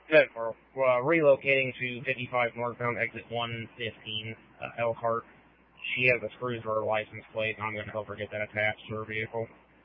Good. We're relocating to 55 northbound exit 115, Elkhart. She has a cruiser license plate, and I'm going to help her get that attached to her vehicle.